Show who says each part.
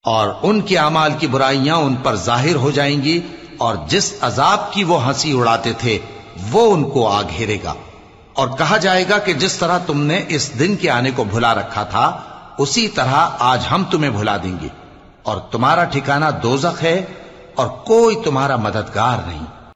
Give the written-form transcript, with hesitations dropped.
Speaker 1: और उनके अमाल की बुराइयां उन पर जाहिर हो जाएंगी और जिस अजाब की वो हंसी उड़ाते थे वो उनको आ घेरेगा। और कहा जाएगा कि जिस तरह तुमने इस दिन के आने को भुला रखा था उसी तरह आज हम तुम्हें भुला देंगे और तुम्हारा ठिकाना दोजख है और कोई तुम्हारा मददगार नहीं।